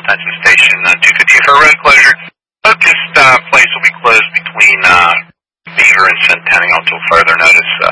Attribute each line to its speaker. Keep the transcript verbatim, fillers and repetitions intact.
Speaker 1: Benson Station, uh, two fifty for road closure. Focused uh, place will be closed between uh, Beaver and Centennial until further notice. Uh,